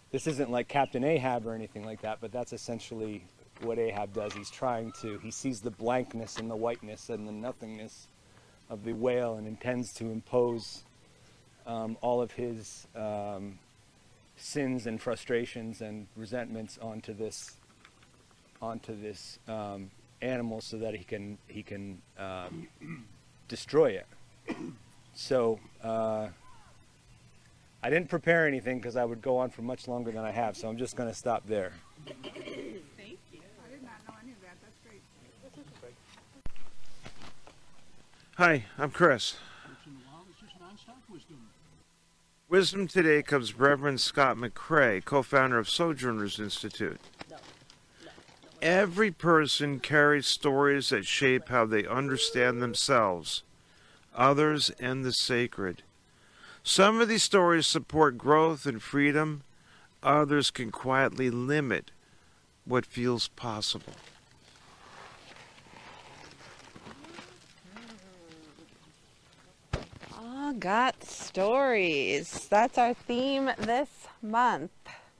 this isn't like Captain Ahab or anything like that, but that's essentially what Ahab does. He sees the blankness and the whiteness and the nothingness of the whale and intends to impose all of his sins and frustrations and resentments onto this animal so that he can destroy it. So I didn't prepare anything because I would go on for much longer than I have, so I'm just going to stop there. Thank you. I did not know any of that. That's great. Hi, I'm Chris. Wisdom today comes from Reverend Scott McCrae, co-founder of Sojourners Institute. Every person carries stories that shape how they understand themselves, others, and the sacred. Some of these stories support growth and freedom. Others can quietly limit what feels possible. All got stories. That's our theme this month.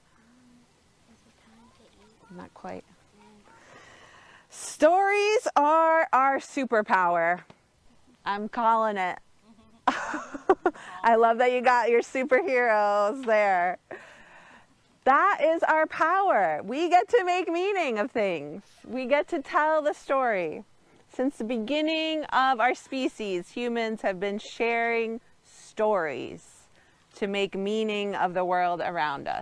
Not quite. Stories are our superpower. I'm calling it. I love that you got your superheroes there. That is our power. We get to make meaning of things. We get to tell the story. Since the beginning of our species, humans have been sharing stories to make meaning of the world around us.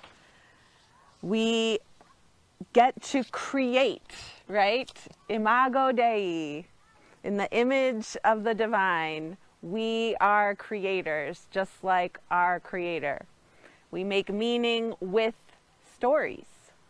We get to create, right? Imago Dei, in the image of the divine. We are creators, just like our Creator. We make meaning with stories.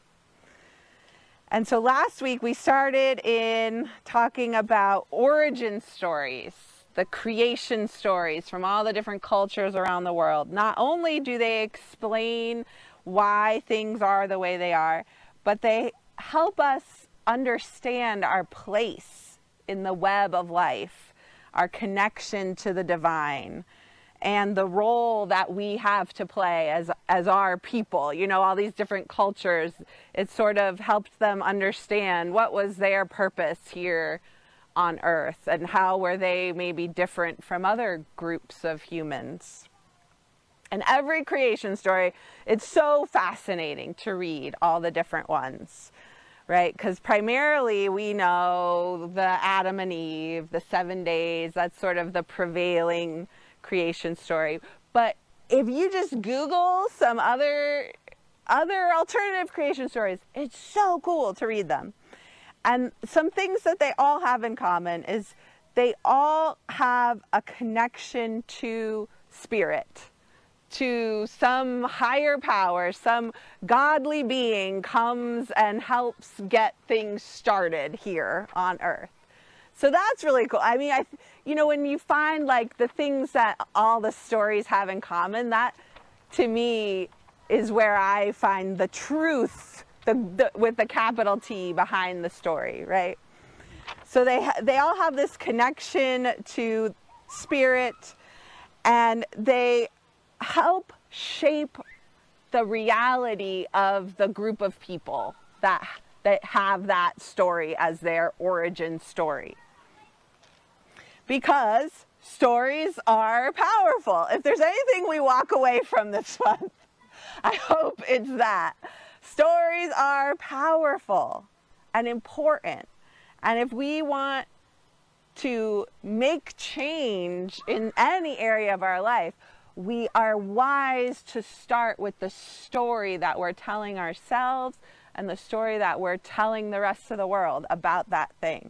And so last week we started in talking about origin stories, the creation stories from all the different cultures around the world. Not only do they explain why things are the way they are, but they help us understand our place in the web of life, our connection to the divine, and the role that we have to play as our people. You know, all these different cultures, it sort of helped them understand what was their purpose here on Earth and how were they maybe different from other groups of humans. And every creation story, it's so fascinating to read all the different ones. Right? Because primarily we know the Adam and Eve, the 7 days, that's sort of the prevailing creation story. But if you just Google some other alternative creation stories, it's so cool to read them. And some things that they all have in common is they all have a connection to spirit, to some higher power, some godly being comes and helps get things started here on Earth. So that's really cool. I mean, when you find like the things that all the stories have in common, that to me is where I find the truth, with the capital T behind the story, right? So they all have this connection to spirit, and they help shape the reality of the group of people that have that story as their origin story. Because stories are powerful. If there's anything we walk away from this month, I hope it's that. Stories are powerful and important. And if we want to make change in any area of our life, we are wise to start with the story that we're telling ourselves and the story that we're telling the rest of the world about that thing.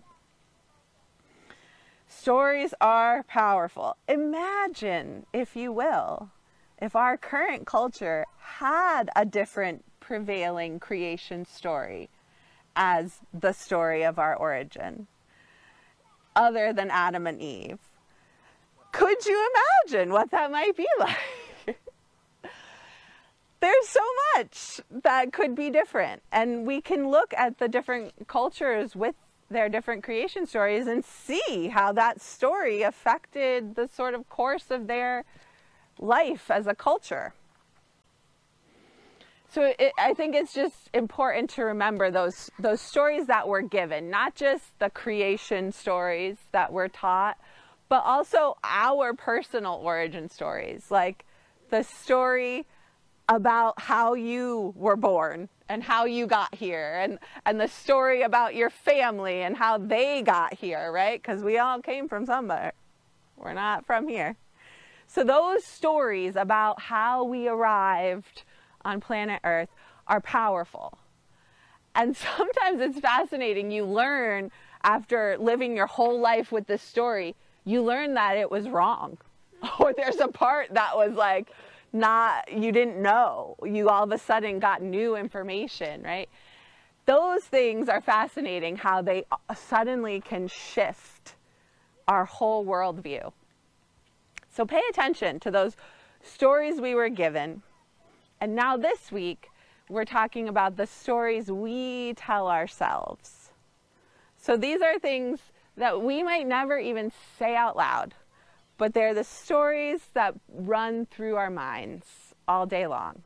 Stories are powerful. Imagine, if you will, if our current culture had a different prevailing creation story as the story of our origin, other than Adam and Eve. Could you imagine what that might be like? There's so much that could be different. And we can look at the different cultures with their different creation stories and see how that story affected the sort of course of their life as a culture. I think it's just important to remember those stories that we're given, not just the creation stories that we're taught, but also our personal origin stories, like the story about how you were born and how you got here, and the story about your family and how they got here, right? Because we all came from somewhere. We're not from here. So those stories about how we arrived on planet Earth are powerful. And sometimes it's fascinating. You learn after living your whole life with this story, you learn that it was wrong. Or there's a part that was like you didn't know. You all of a sudden got new information, right? Those things are fascinating, how they suddenly can shift our whole worldview. So pay attention to those stories we were given. And now this week, we're talking about the stories we tell ourselves. So these are things that we might never even say out loud, but they're the stories that run through our minds all day long.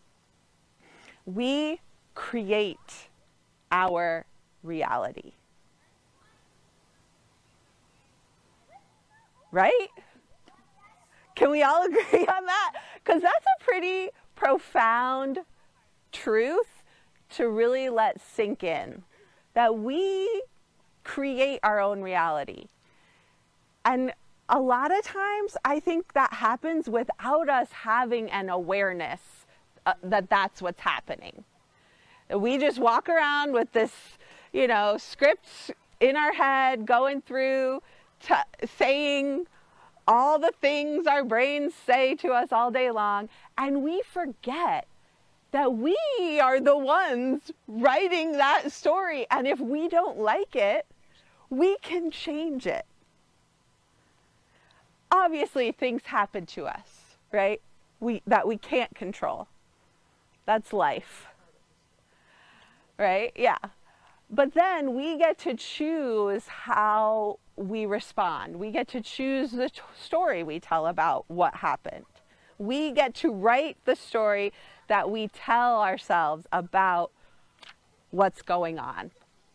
We create our reality. Right? Can we all agree on that? Because that's a pretty profound truth to really let sink in, that we create our own reality. And a lot of times I think that happens without us having an awareness that that's what's happening. We just walk around with this, script in our head, going through, saying all the things our brains say to us all day long, and we forget that we are the ones writing that story. And if we don't like it, we can change it. Obviously, things happen to us, right? That we can't control. That's life. Right? Yeah. But then we get to choose how we respond. We get to choose the story we tell about what happened. We get to write the story that we tell ourselves about what's going on.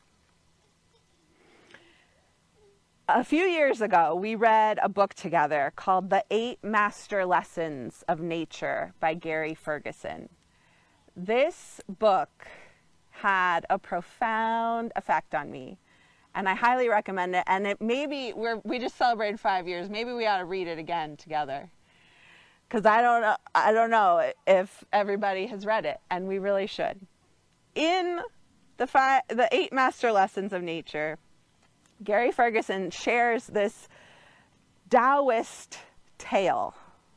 A few years ago, we read a book together called The 8 Master Lessons of Nature by Gary Ferguson. This book had a profound effect on me, and I highly recommend it. And we just celebrated 5 years. Maybe we ought to read it again together, because I don't know if everybody has read it, and we really should. In the 8 Master Lessons of Nature, Gary Ferguson shares this Taoist tale.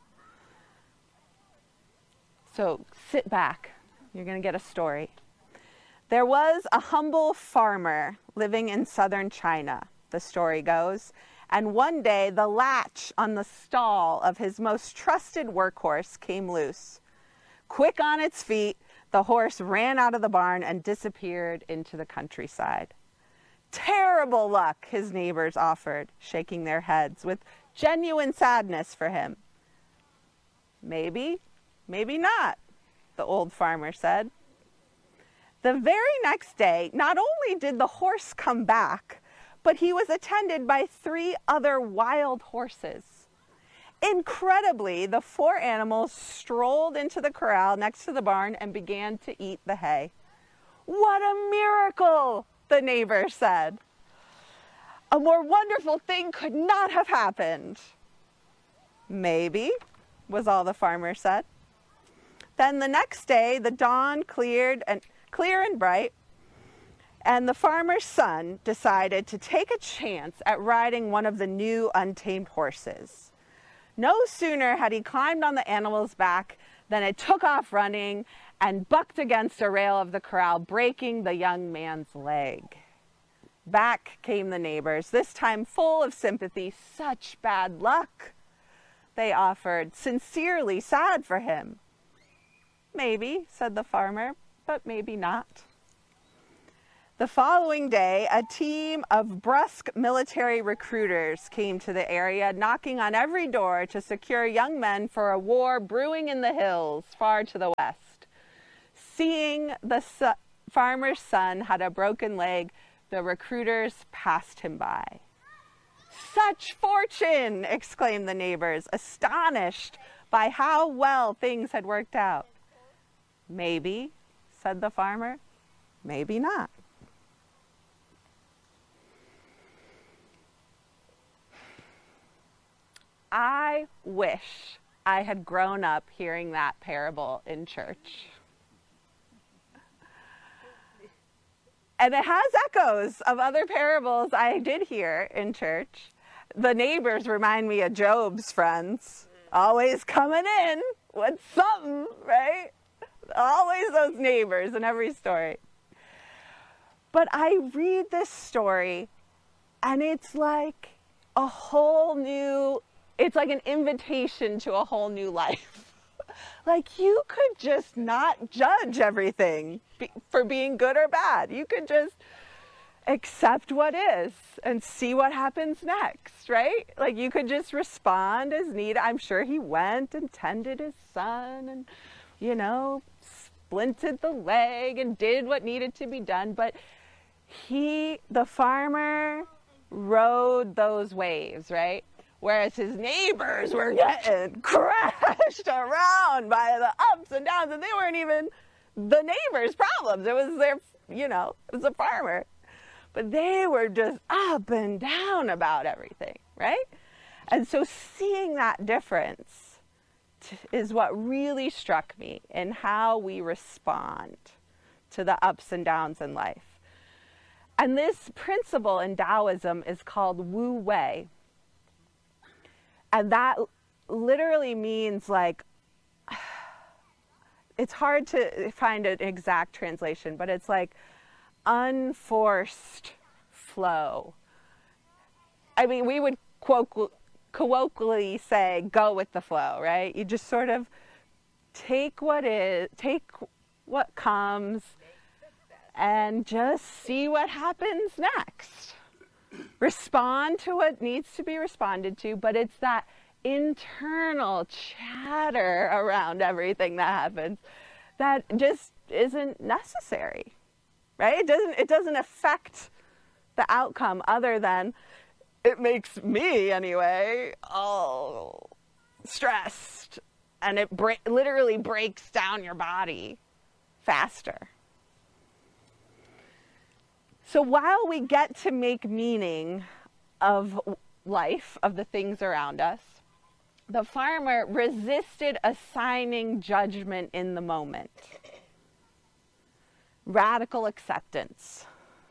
So sit back. You're going to get a story. There was a humble farmer living in southern China, the story goes, and one day the latch on the stall of his most trusted workhorse came loose. Quick on its feet, the horse ran out of the barn and disappeared into the countryside. Terrible luck, his neighbors offered, shaking their heads with genuine sadness for him. Maybe, maybe not, the old farmer said. The very next day, not only did the horse come back, but he was attended by 3 other wild horses. Incredibly, the 4 animals strolled into the corral next to the barn and began to eat the hay. What a miracle, the neighbor said. A more wonderful thing could not have happened. Maybe, was all the farmer said. Then the next day, the dawn clear and bright, and the farmer's son decided to take a chance at riding one of the new untamed horses. No sooner had he climbed on the animal's back than it took off running and bucked against a rail of the corral, breaking the young man's leg. Back came the neighbors, this time full of sympathy. Such bad luck, they offered, sincerely sad for him. Maybe, said the farmer, but maybe not. The following day, a team of brusque military recruiters came to the area, knocking on every door to secure young men for a war brewing in the hills far to the west. Seeing the farmer's son had a broken leg, the recruiters passed him by. "Such fortune!" exclaimed the neighbors, astonished by how well things had worked out. "Maybe," said the farmer, "maybe not." I wish I had grown up hearing that parable in church. And it has echoes of other parables I did hear in church. The neighbors remind me of Job's friends, always coming in with something, right? Always those neighbors in every story. But I read this story and it's like a whole new, it's like an invitation to a whole new life. Like you could just not judge everything for being good or bad. You could just accept what is and see what happens next, right? Like you could just respond as needed. I'm sure he went and tended his son and, you know, splinted the leg and did what needed to be done. But the farmer rode those waves, right? Whereas his neighbors were getting crashed around by the ups and downs, and they weren't even the neighbors' problems. It was their, you know, it was the farmer. But they were just up and down about everything, right? And so seeing that difference is what really struck me in how we respond to the ups and downs in life. And this principle in Taoism is called Wu Wei. And that literally means like, it's hard to find an exact translation, but it's like unforced flow. I mean, we would colloquially say, go with the flow, right? You just sort of take what comes and just see what happens next. Respond to what needs to be responded to, but it's that internal chatter around everything that happens that just isn't necessary, right? It doesn't affect the outcome other than it makes me, anyway, all stressed, and it literally breaks down your body faster. So while we get to make meaning of life, of the things around us, the farmer resisted assigning judgment in the moment. Radical acceptance.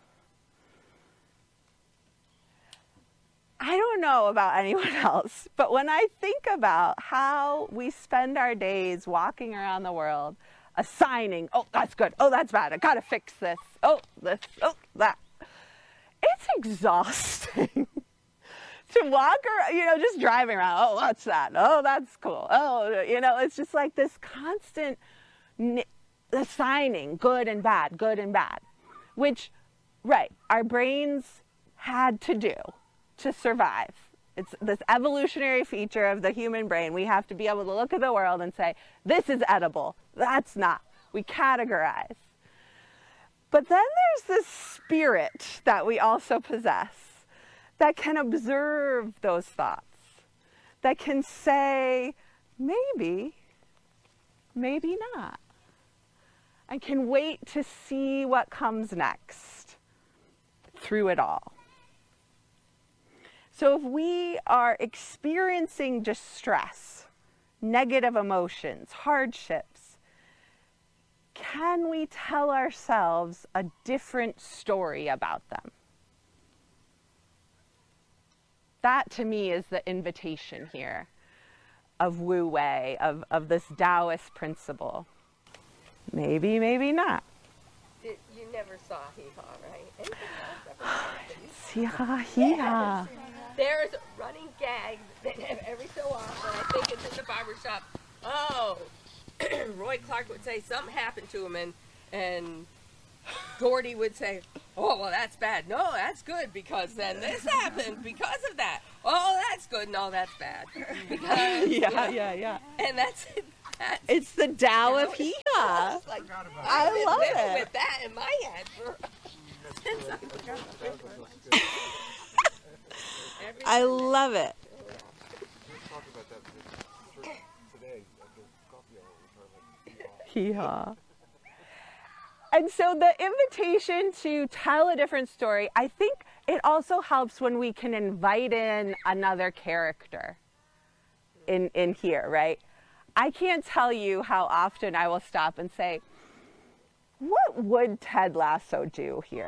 I don't know about anyone else, but when I think about how we spend our days walking around the world, assigning, oh, that's good, oh, that's bad, I gotta fix this, oh, this, oh, that. It's exhausting to walk around, you know, just driving around, oh, what's that? Oh, that's cool. Oh, you know, it's just like this constant assigning good and bad, which, right, our brains had to do to survive. It's this evolutionary feature of the human brain. We have to be able to look at the world and say, this is edible, that's not. We categorize. But then there's this spirit that we also possess that can observe those thoughts, that can say, maybe, maybe not, and can wait to see what comes next through it all. So if we are experiencing distress, negative emotions, hardships, can we tell ourselves a different story about them? That to me is the invitation here of Wu Wei, of this Taoist principle. Maybe, maybe not. You never saw Hee Haw, right? Anything else? Hee Haw, Hee Haw. There's running gags that have every so often. I think it's in the barber shop. Oh, Roy Clark would say something happened to him, and Gordy would say, oh, well, that's bad. No, that's good because then this happened because of that. Oh, that's good. No, that's bad. Because, yeah. And that's it's the Tao of Hee Haw. Yeah. It's like, I I've been love living it. with that in my head for since I was every I love it. Hee-haw. And so the invitation to tell a different story, I think it also helps when we can invite in another character in here, right? I can't tell you how often I will stop and say, what would Ted Lasso do here?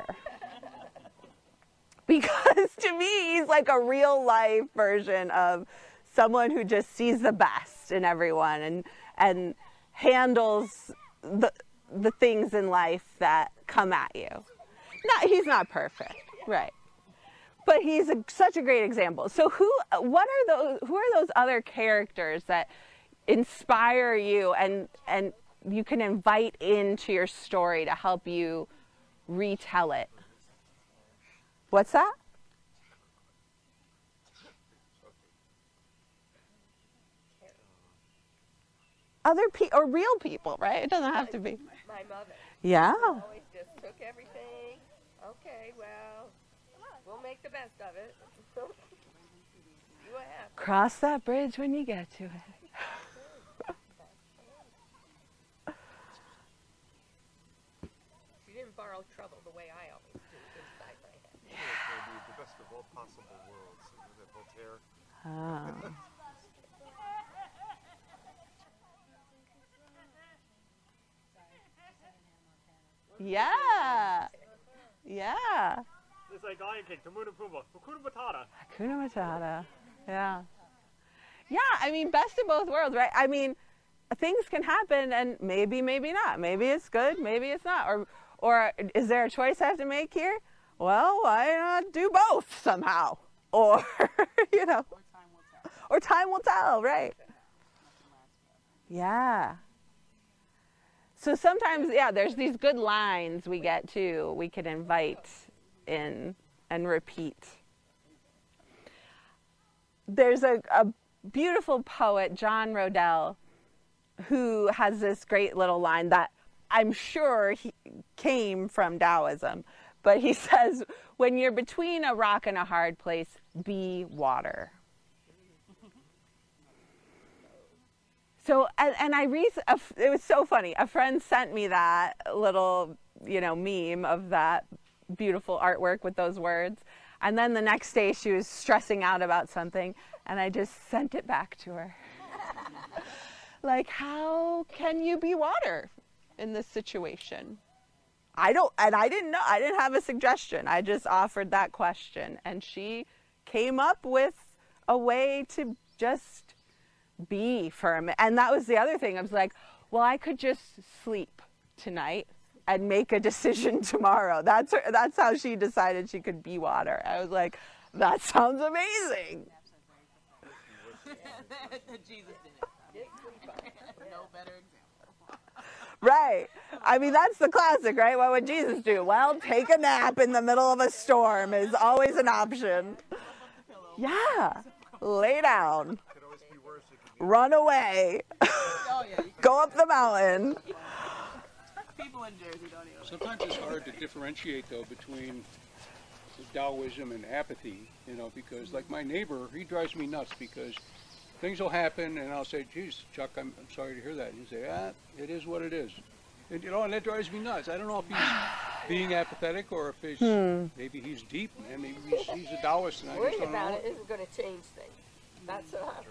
Because to me, he's like a real life version of someone who just sees the best in everyone and handles the things in life that come at you. He's not perfect, right? But he's such a great example. So who are those other characters that inspire you and you can invite into your story to help you retell it? What's that? Other people or real people, right? It doesn't have to be. my mother. Yeah. Always just took everything. Okay, well, we'll make the best of it. See what happens. Cross that bridge when you get to it. She didn't borrow trouble the way I always do inside my head. The best of all possible worlds. Isn't it Voltaire? Oh. Yeah. Yeah. It's like Lion King, Timon and Pumbaa, Hakuna Matata. Hakuna Matata. Yeah. Yeah, I mean, best of both worlds, right? I mean, things can happen and maybe not. Maybe it's good, maybe it's not. Or is there a choice I have to make here? Well, why not do both somehow? Or, you know. Or time will tell, right? Yeah. So sometimes, yeah, there's these good lines we get too. We can invite in and repeat. There's a beautiful poet, John Rodell, who has this great little line that I'm sure he came from Taoism. But he says, when you're between a rock and a hard place, be water. So, and it was so funny. A friend sent me that little, meme of that beautiful artwork with those words. And then the next day she was stressing out about something and I just sent it back to her. Like, how can you be water in this situation? I didn't know. I didn't have a suggestion. I just offered that question. And she came up with a way to just be for a minute. And that was the other thing. I was like, well, I could just sleep tonight and make a decision tomorrow. That's how she decided she could be water. I was like, that sounds amazing. Jesus did it. No better example. Right. I mean, that's the classic, right? What would Jesus do? Well, take a nap in the middle of a storm is always an option. Yeah. Lay down. Run away. Go up the mountain. People in Jersey don't even. Sometimes it's hard to differentiate, though, between Taoism and apathy, because like my neighbor, he drives me nuts because things will happen and I'll say, geez, Chuck, I'm sorry to hear that. And he'll say, it is what it is. And, and that drives me nuts. I don't know if he's being apathetic or if he's, maybe he's deep, man. Maybe he's a Taoist and I just Worrying don't about know. it isn't going to change things. That's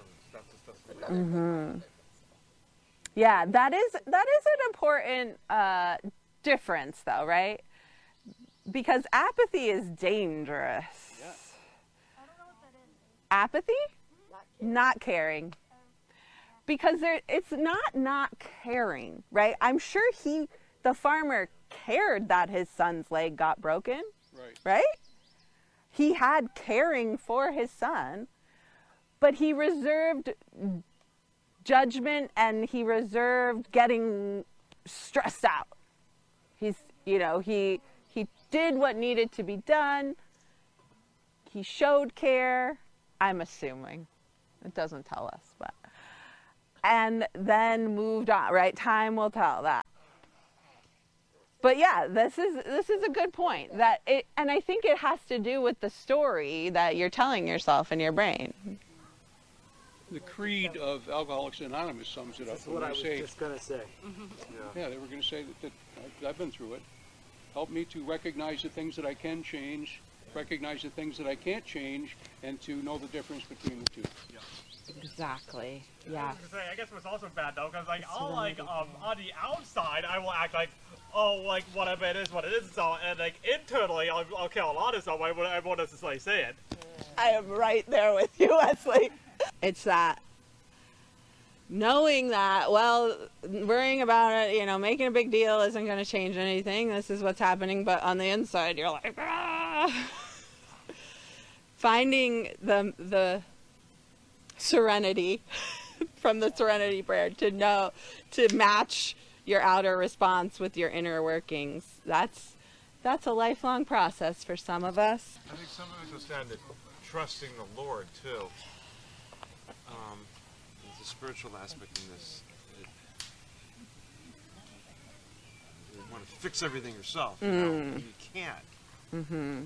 Yeah, that is an important difference, though, right? Because apathy is dangerous. Yeah. I don't know what that is. Apathy? Not caring. Because it's not caring, right? I'm sure the farmer cared that his son's leg got broken, right? He had caring for his son, but he reserved judgment and he reserved getting stressed out. He did what needed to be done. He showed care, I'm assuming. It doesn't tell us, but. And then moved on, right? Time will tell that. But yeah, this is a good point, and I think it has to do with the story that you're telling yourself in your brain. The creed of Alcoholics Anonymous sums it up. That's what I was just going to say. Yeah, they were going to say that I've been through it. Help me to recognize the things that I can change, recognize the things that I can't change, and to know the difference between the two. Exactly. Yeah. I guess what's also bad though, because like I'll like on the outside I will act like, oh, like whatever it is, so, and like internally I'll kill a lot of stuff. Everyone is just like saying. I am right there with you, Wesley. It's that knowing that, well, worrying about it, you know, making a big deal isn't going to change anything. This is what's happening, but on the inside, you're like, ah. Finding the serenity from the serenity prayer to match your outer response with your inner workings. That's a lifelong process for some of us. I think some of it goes down to trusting the Lord too. There's a spiritual aspect in this. You want to fix everything yourself, you know, and you can't. Mm-hmm.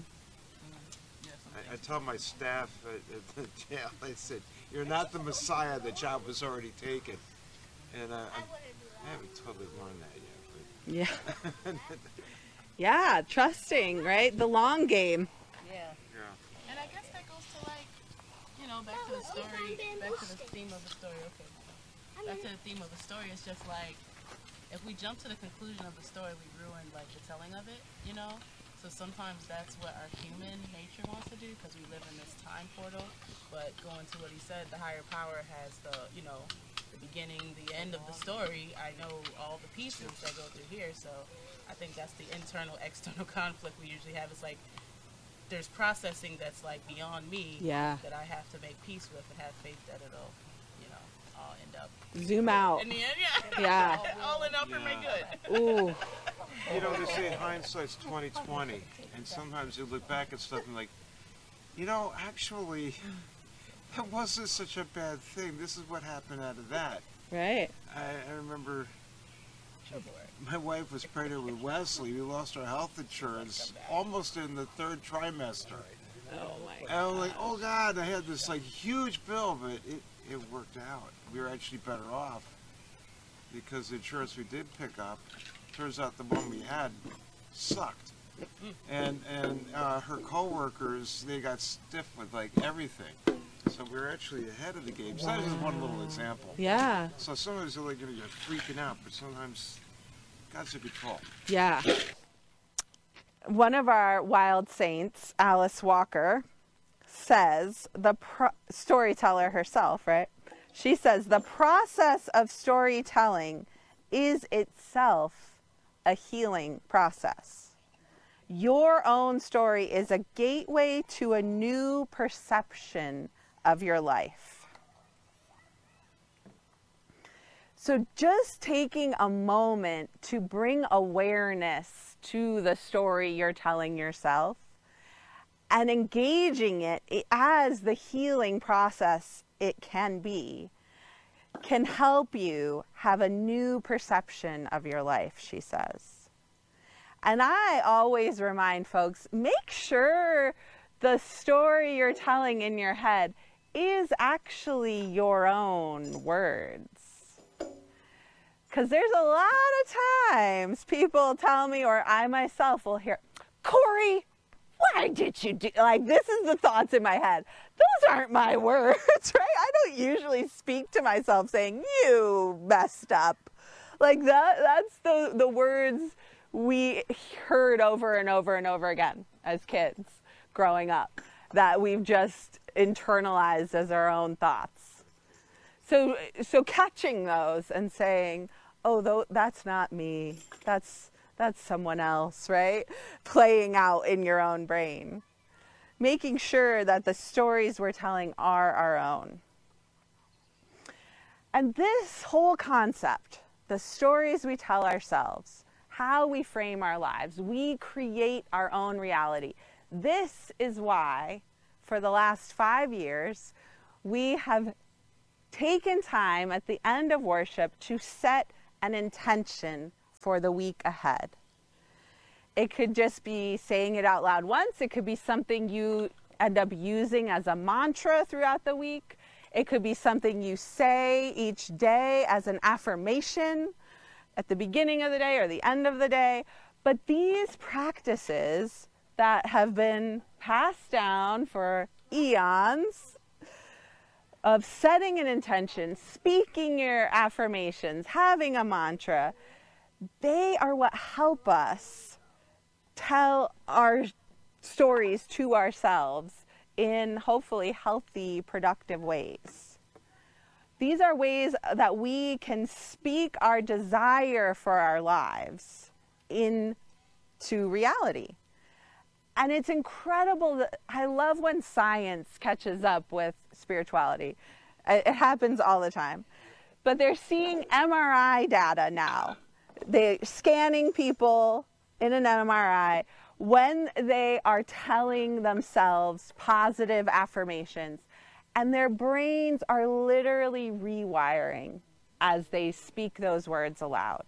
I tell my staff at the jail, I said, "You're not the Messiah. The job was already taken." And I haven't totally learned that yet. But Yeah. Yeah, trusting, right? The long game. Yeah. yeah. And I guess that goes to like, you know, back to the story, back to the theme of the story. Okay. Back to the theme of the story. It's just like, if we jump to the conclusion of the story, we ruin like the telling of it, you know? So sometimes that's what our human nature wants to do because we live in this time portal. But going to what he said, the higher power has the, you know, the beginning, the end of the story. I know all the pieces that go through here. So I think that's the internal, external conflict we usually have. It's like there's processing that's like beyond me that I have to make peace with and have faith that it'll, you know, all end up. Zoom out. In the end, yeah. Yeah. all end up for my good. Ooh. You know, they say hindsight's 20/20, and sometimes you look back at stuff and like, you know, actually, that wasn't such a bad thing. This is what happened out of that. Right. I remember my wife was pregnant with Wesley. We lost our health insurance almost in the third trimester. Oh my God. And I was like, oh God, I had this like huge bill, but it worked out. We were actually better off because the insurance we did pick up, turns out the one we had sucked. And her coworkers, they got stiff with like everything. So we were actually ahead of the game. So that was one little example. Yeah. So sometimes you're like, you're freaking out, but sometimes God's in control. Yeah. One of our wild saints, Alice Walker, says, storyteller herself, right? She says, the process of storytelling is itself a healing process. Your own story is a gateway to a new perception of your life. So just taking a moment to bring awareness to the story you're telling yourself and engaging it as the healing process it can be, can help you have a new perception of your life, she says. And I always remind folks, make sure the story you're telling in your head is actually your own words. Because there's a lot of times people tell me, or I myself will hear, Corey, why did you do, like, this is the thoughts in my head. Those aren't my words, right? I don't usually speak to myself saying, you messed up. Like that's the words we heard over and over and over again as kids growing up that we've just internalized as our own thoughts. So catching those and saying, oh, that's not me. That's someone else, right? Playing out in your own brain. Making sure that the stories we're telling are our own. And this whole concept, the stories we tell ourselves, how we frame our lives, we create our own reality. This is why, for the last 5 years, we have taken time at the end of worship to set an intention for the week ahead. It could just be saying it out loud once. It could be something you end up using as a mantra throughout the week. It could be something you say each day as an affirmation at the beginning of the day or the end of the day. But these practices that have been passed down for eons of setting an intention, speaking your affirmations, having a mantra, they are what help us tell our stories to ourselves in hopefully healthy, productive ways. These are ways that we can speak our desire for our lives into reality. And it's incredible that I love when science catches up with spirituality. It happens all the time. But they're seeing MRI data now. They're scanning people in an MRI when they are telling themselves positive affirmations. And their brains are literally rewiring as they speak those words aloud.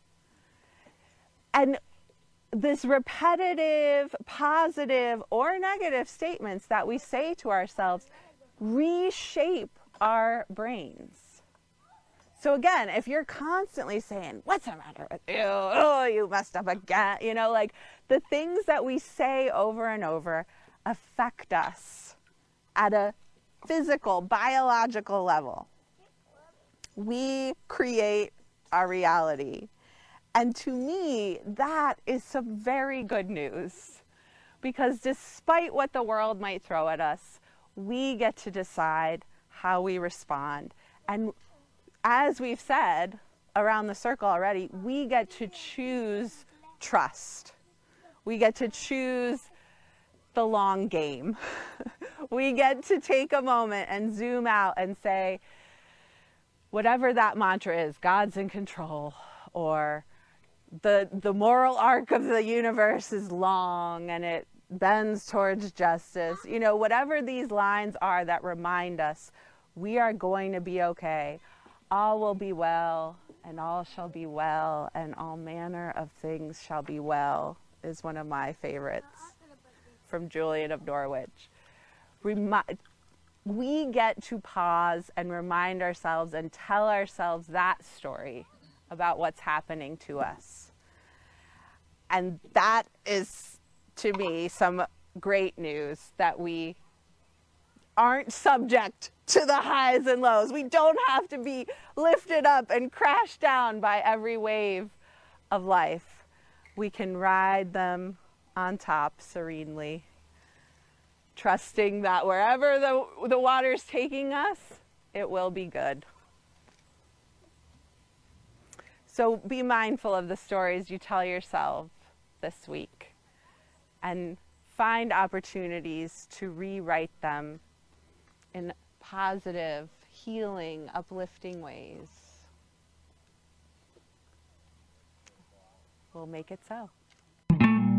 And this repetitive, positive or negative statements that we say to ourselves reshape our brains. So again, if you're constantly saying, "What's the matter with you? Oh, you messed up again." You know, like the things that we say over and over affect us at a physical, biological level. We create our reality. And to me, that is some very good news, because despite what the world might throw at us, we get to decide how we respond. And as we've said around the circle already, we get to choose trust. We get to choose the long game. We get to take a moment and zoom out and say, whatever that mantra is, God's in control, or the moral arc of the universe is long and it bends towards justice. You know, whatever these lines are that remind us we are going to be okay. All will be well, and all shall be well, and all manner of things shall be well, is one of my favorites from Julian of Norwich. We get to pause and remind ourselves and tell ourselves that story about what's happening to us. And that is, to me, some great news, that we aren't subject to the highs and lows. We don't have to be lifted up and crashed down by every wave of life. We can ride them on top serenely, trusting that wherever the water's taking us, it will be good. So be mindful of the stories you tell yourself this week, and find opportunities to rewrite them in positive, healing, uplifting ways. We'll make it so.